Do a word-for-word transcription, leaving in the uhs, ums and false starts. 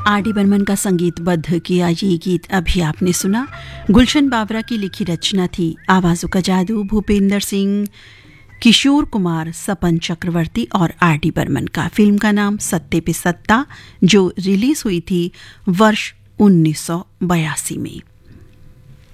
R D Burman का संगीतबद्ध किया ये गीत अभी आपने सुना। गुलशन बावरा की लिखी रचना थी। आवाजों का जादू भूपेंद्र सिंह, किशोर कुमार, सपन चक्रवर्ती और आर डी बर्मन का। फिल्म का नाम सत्ते पे सत्ता, जो रिलीज हुई थी वर्ष उन्नीस सौ बयासी में।